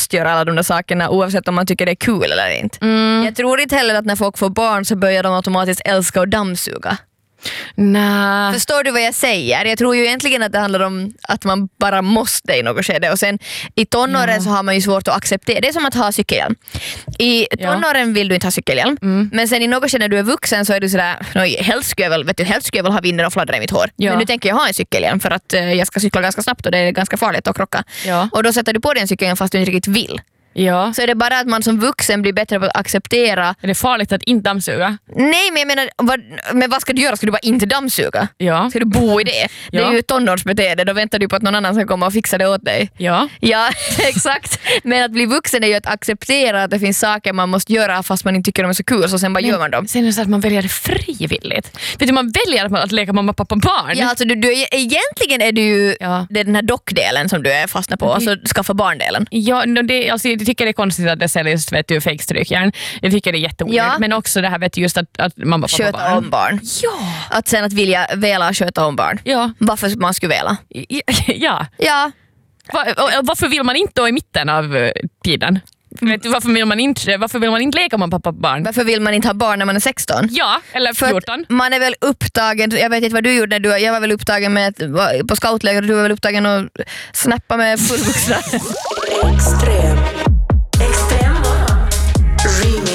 måste göra alla de där sakerna oavsett om man tycker det är kul eller inte. Jag tror inte heller att när folk får barn så börjar de automatiskt älska och dammsuga. Nej. Förstår du vad jag säger? Jag tror ju egentligen att det handlar om att man bara måste i något skede. Och sen i tonåren så har man ju svårt att acceptera. Det är som att ha cykelhjälm. I tonåren vill du inte ha cykelhjälm. Men sen i något skede när du är vuxen så är du sådär, helst skulle jag väl ha vinden och fladdra i mitt hår. Men nu tänker jag ha en cykelhjälm för att jag ska cykla ganska snabbt och det är ganska farligt att krocka. Och då sätter du på dig en cykelhjälm fast du inte riktigt vill. Ja. Så är det bara att man som vuxen blir bättre på att acceptera. Är det farligt att inte dammsuga? Nej, men jag menar, men vad ska du göra? Ska du bara inte dammsuga? Ja. Ska du bo i det? Det är ju tonårsbeteende. Då väntar du på att någon annan ska komma och fixa det åt dig. Ja, exakt. Men att bli vuxen är ju att acceptera att det finns saker man måste göra fast man inte tycker de är så kul, så sen bara gör man dem. Sen är det så att man väljer det frivilligt. Vet du, man väljer att leka mamma, pappa, barn. Ja, alltså egentligen är det ju det är den här dockdelen som du är fastna på, och så skaffa barndelen. Ja, alltså, jag tycker det är konstigt att det säljs fejkstrykjärn. Jag tycker det är jätteonödigt. Men också det här just att mamma, pappa, sköta barn. om barn. Ja. Att sen att vela sköta om barn. Ja. Varför man skulle vela? Ja. Varför vill man inte då i mitten av tiden? Vet du, varför vill man inte leka med pappa barn? Varför vill man inte ha barn när man är 16? Ja, eller 14. Man är väl upptagen, jag vet inte vad du gjorde när jag var väl upptagen med på scoutläger, du var väl upptagen att snappa med fullvuxna. Extrem. Extrem. Remix.